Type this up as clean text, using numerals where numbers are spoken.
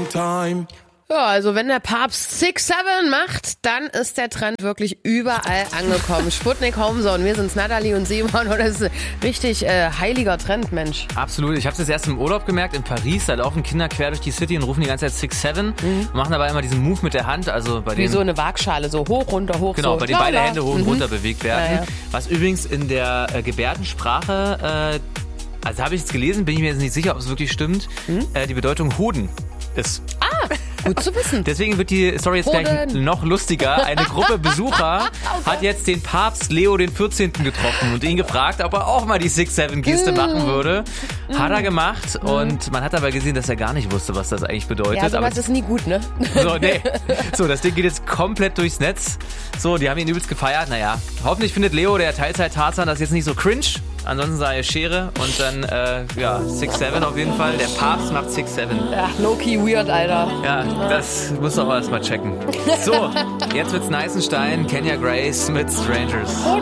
time. Ja, also wenn der Papst 6-7 macht, dann ist der Trend wirklich überall angekommen. Sputnik Homezone, wir sind's, Natalie und Simon. Und das ist ein richtig heiliger Trend, Mensch. Absolut. Ich habe es erst im Urlaub gemerkt, in Paris. Da laufen Kinder quer durch die City und rufen die ganze Zeit 6-7. Machen aber immer diesen Move mit der Hand. Also bei Wie dem, so eine Waagschale, so hoch, runter, hoch. genau, so. bei dem beide Hände hoch und runter bewegt werden. Ja. Was übrigens in der Gebärdensprache, also habe ich jetzt gelesen, bin ich mir jetzt nicht sicher, ob es wirklich stimmt, die Bedeutung Hoden ist. Gut zu wissen. Deswegen wird die Story jetzt gleich noch lustiger. Eine Gruppe Besucher hat jetzt den Papst Leo den 14. getroffen und ihn gefragt, ob er auch mal die 6-7-Geste machen würde. Hat er gemacht und man hat aber gesehen, dass er gar nicht wusste, was das eigentlich bedeutet. Ja, sowas ist nie gut, ne? So, nee. So, das Ding geht jetzt komplett durchs Netz. So, die haben ihn übelst gefeiert. Naja, hoffentlich findet Leo, der Teilzeit-Tarzan, das jetzt nicht so cringe. Ansonsten sah er Schere und dann, 6-7 auf jeden Fall. Der Papst macht 6-7. Ach, low-key weird, Alter. Ja, das muss man auch erstmal checken. So, jetzt wird's Neißenstein, Kenya Grace mit Strangers.